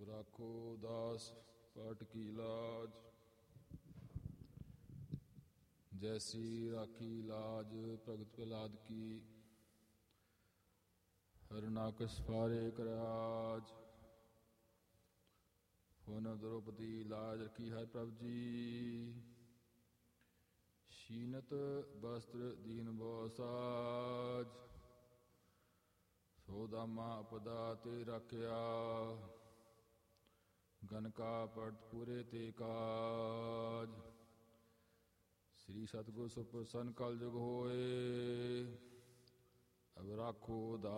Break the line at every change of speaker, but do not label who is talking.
ਰਾਖੋ ਦਾਸ ਪਾਟ ਕੀ ਲਾਜ। ਜੈਸੀ ਰਾਖੀ ਲਾਜ ਭਗਤ ਪ੍ਰਹਲਾਦ ਕੀ। ਹਰਨਾਕਸ਼ ਫਾਰੇ ਕਰਾਜ। ਹੁਣ ਦ੍ਰੋਪਦੀ ਲਾਜ ਰਖੀ ਹੈ ਪ੍ਰਭ ਜੀ। ਸ਼ੀਨਤ ਬਸਤਰ ਦੀਨ ਬੋ ਸਾਜ। ਸੋ ਦਾਮਾ ਅਪਦਾ ਤੇ ਰਾਖਿਆ। ਗਨਕਾ ਪੜਤ ਪੂਰੇ ਤੇ ਕਾਜ। ਸ੍ਰੀ ਸਤਿਗੁਰ ਸੁਪ੍ਰਸੰਨ ਕਲ ਜੁਗ ਹੋਏ। ਅਬ ਰਾਖੋ ਦਾ